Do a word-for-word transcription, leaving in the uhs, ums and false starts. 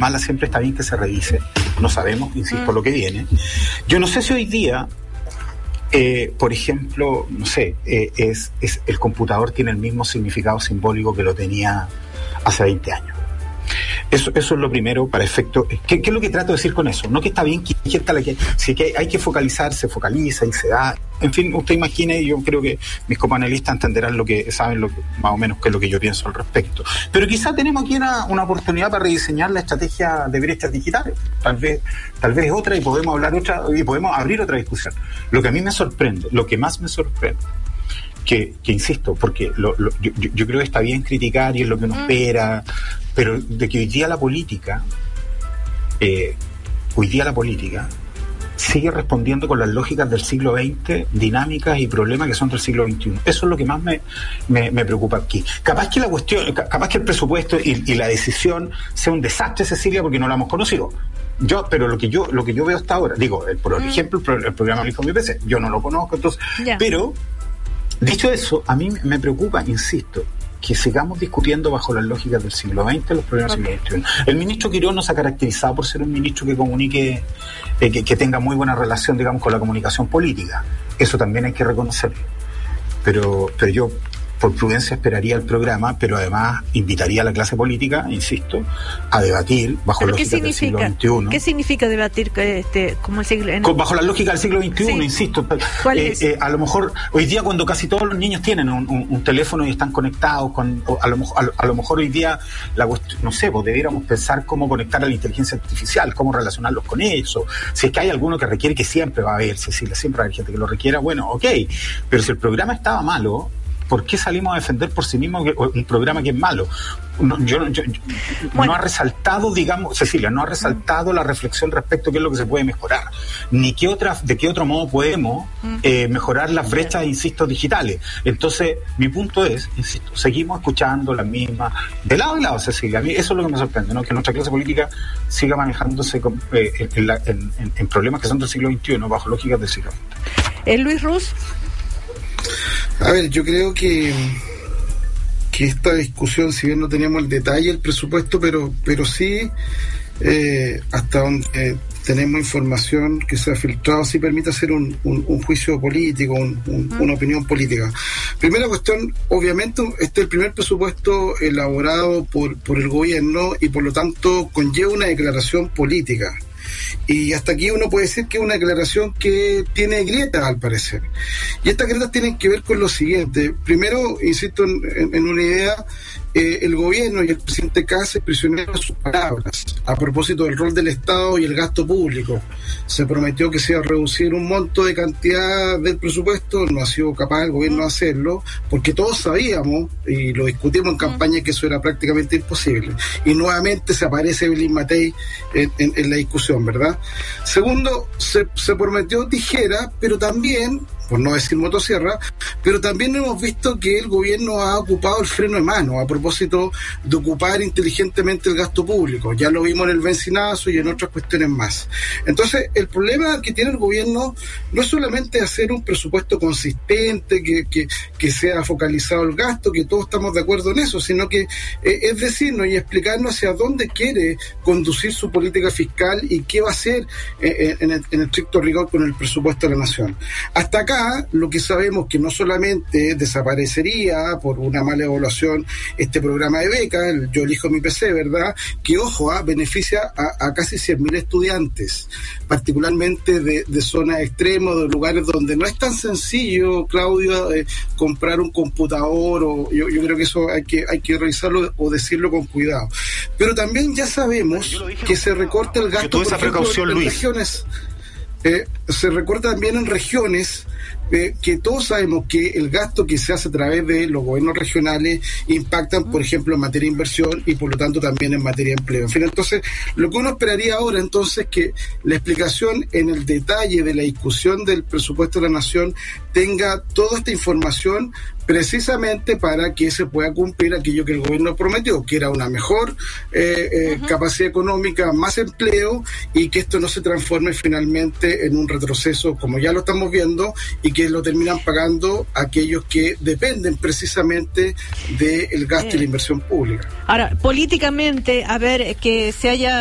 mala, siempre está bien que se revise. No sabemos, insisto, mm. lo que viene. Yo no sé si hoy día, eh, por ejemplo, no sé, eh, es, es el computador tiene el mismo significado simbólico que lo tenía hace veinte años. Eso, eso es lo primero para efecto. ¿Qué, ¿Qué es lo que trato de decir con eso? No que está bien que hay gente a la que, si que hay que focalizar, se focaliza y se da. En fin, usted imagine, y yo creo que mis copanelistas entenderán lo que saben, lo que, más o menos qué es lo que yo pienso al respecto. Pero quizás tenemos aquí una, una oportunidad para rediseñar la estrategia de brechas digitales. Tal vez, tal vez otra y podemos hablar otra y podemos abrir otra discusión. Lo que a mí me sorprende, lo que más me sorprende. Que, que insisto, porque lo, lo, yo, yo creo que está bien criticar y es lo que uno mm. espera, pero de que hoy día la política, eh, hoy día la política sigue respondiendo con las lógicas del siglo veinte, dinámicas y problemas que son del siglo veintiuno. Eso es lo que más me, me, me preocupa aquí. Capaz que la cuestión, capaz que el presupuesto y, y la decisión sea un desastre, Cecilia, porque no lo hemos conocido. Yo, pero lo que yo, lo que yo veo hasta ahora, digo, el, por mm. ejemplo, el, el programa Hijo Mi P C, yo no lo conozco, entonces, yeah. pero dicho eso, a mí me preocupa, insisto, que sigamos discutiendo bajo las lógicas del siglo veinte los problemas del okay. siglo veintiuno. El ministro Quirós no se ha caracterizado por ser un ministro que comunique, eh, que, que tenga muy buena relación, digamos, con la comunicación política. Eso también hay que reconocerlo. Pero, pero yo, por prudencia, esperaría el programa, pero además invitaría a la clase política, insisto, a debatir bajo lógicas del siglo veintiuno. ¿Qué significa debatir este, como el siglo en... bajo la lógica del siglo veintiuno, sí. insisto? ¿Cuál eh, es? Eh, a lo mejor, hoy día cuando casi todos los niños tienen un, un, un teléfono y están conectados, con, a, lo, a, lo, a lo mejor hoy día, la no sé, pues debiéramos pensar cómo conectar a la inteligencia artificial, cómo relacionarlos con eso. Si es que hay alguno que requiere, que siempre va a haber, Cecilia, siempre va a haber gente que lo requiera, bueno, ok, pero si el programa estaba malo, ¿por qué salimos a defender por sí mismo un programa que es malo? No, yo, yo, yo, bueno. no ha resaltado, digamos, Cecilia, no ha resaltado mm. la reflexión respecto a qué es lo que se puede mejorar, ni qué otra, de qué otro modo podemos mm. eh, mejorar las brechas, insisto, digitales. Entonces, mi punto es, insisto, seguimos escuchando las mismas, de lado y lado, Cecilia. A mí eso es lo que me sorprende, ¿no? Que nuestra clase política siga manejándose con, eh, en, la, en, en, en problemas que son del siglo veintiuno, bajo lógicas del siglo veinte. ¿Eh, Luis Ruz? A ver, yo creo que que esta discusión, si bien no teníamos el detalle del presupuesto, pero pero sí eh, hasta donde eh, tenemos información que se ha filtrado, sí permite hacer un, un, un juicio político, un, un, uh-huh. una opinión política. Primera cuestión, obviamente este es el primer presupuesto elaborado por, por el gobierno y por lo tanto conlleva una declaración política. Y hasta aquí uno puede decir que es una declaración que tiene grietas, al parecer. Y estas grietas tienen que ver con lo siguiente. Primero, insisto en, en, en una idea, eh, el gobierno y el presidente Kast expresionaron sus palabras a propósito del rol del Estado y el gasto público. Se prometió que se iba a reducir un monto de cantidad del presupuesto, no ha sido capaz el gobierno de hacerlo, porque todos sabíamos, y lo discutimos en campaña, que eso era prácticamente imposible. Y nuevamente se aparece Belín Matei en, en, en la discusión, ¿verdad? Segundo, se, se prometió tijera, pero también, por no decir motosierra, pero también hemos visto que el gobierno ha ocupado el freno de mano a propósito de ocupar inteligentemente el gasto público. Ya lo vimos en el bencinazo y en otras cuestiones más. Entonces, el problema que tiene el gobierno no es solamente hacer un presupuesto consistente, que, que, que sea focalizado el gasto, que todos estamos de acuerdo en eso, sino que eh, es decirnos y explicarnos hacia dónde quiere conducir su política fiscal y qué va a hacer eh, en, el, en el estricto rigor con el presupuesto de la nación. Hasta acá, lo que sabemos que no solamente desaparecería por una mala evaluación este programa de becas, el Yo Elijo Mi P C, ¿verdad? Que, ojo, ¿eh? beneficia a, a casi cien mil estudiantes, particularmente de, de zonas extremas, de lugares donde no es tan sencillo, Claudio, eh, comprar un computador, o yo, yo creo que eso hay que, hay que revisarlo o decirlo con cuidado. Pero también ya sabemos que se recorta el gasto, por ejemplo, en Luis. regiones... Eh, se recorta también en regiones eh, que todos sabemos que el gasto que se hace a través de los gobiernos regionales impactan, por ejemplo, en materia de inversión y por lo tanto también en materia de empleo. En fin, entonces, lo que uno esperaría ahora entonces es que la explicación en el detalle de la discusión del presupuesto de la nación tenga toda esta información precisamente para que se pueda cumplir aquello que el gobierno prometió, que era una mejor eh, eh, uh-huh. capacidad económica, más empleo, y que esto no se transforme finalmente en un retroceso como ya lo estamos viendo, y que lo terminan pagando aquellos que dependen precisamente del gasto eh. y la inversión pública. Ahora, políticamente, a ver, que se haya